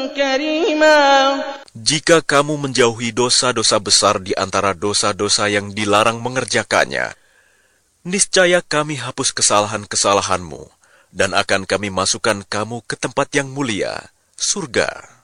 كريما. Jika kamu menjauhi dosa-dosa besar di antara dosa-dosa yang dilarang mengerjakannya, niscaya kami hapus kesalahan-kesalahanmu dan akan kami masukkan kamu ke tempat yang mulia, surga.